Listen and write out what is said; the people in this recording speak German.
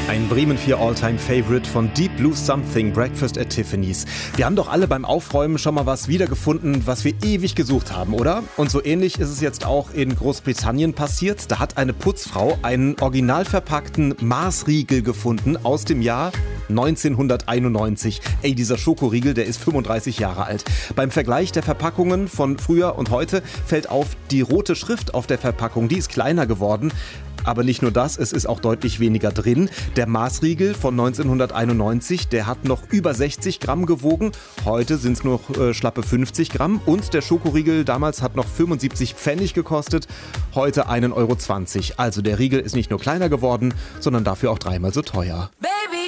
Ein Bremen 4 All-Time-Favorite von Deep Blue Something, Breakfast at Tiffany's. Wir haben doch alle beim Aufräumen schon mal was wiedergefunden, was wir ewig gesucht haben, oder? Und so ähnlich ist es jetzt auch in Großbritannien passiert. Da hat eine Putzfrau einen original verpackten Mars-Riegel gefunden aus dem Jahr 1991. Ey, dieser Schokoriegel, der ist 35 Jahre alt. Beim Vergleich der Verpackungen von früher und heute fällt auf, die rote Schrift auf der Verpackung, die ist kleiner geworden. Aber nicht nur das, es ist auch deutlich weniger drin. Der Mars-Riegel von 1991, der hat noch über 60 Gramm gewogen. Heute sind es nur schlappe 50 Gramm. Und der Schokoriegel damals hat noch 75 Pfennig gekostet. Heute 1,20 Euro. Also der Riegel ist nicht nur kleiner geworden, sondern dafür auch dreimal so teuer.